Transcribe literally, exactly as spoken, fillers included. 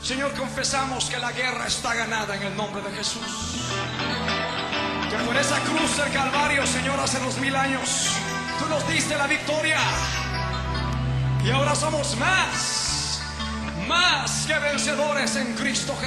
Señor, confesamos que la guerra está ganada en el nombre de Jesús. Que por esa cruz del Calvario, Señor, hace dos mil años, tú nos diste la victoria. Y ahora somos más, más que vencedores en Cristo Jesús.